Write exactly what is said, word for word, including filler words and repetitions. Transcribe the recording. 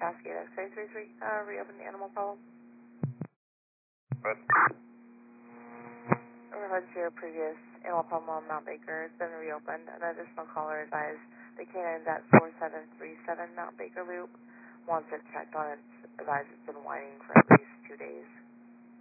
Cascade X-ray three three, uh, reopen the animal problem. What? In regards to your previous animal problem on Mount Baker, it's been reopened. An additional caller advised the canine's at four seven three seven Mount Baker Loop. Once it checked on it, it's advised it's been whining for at least two days.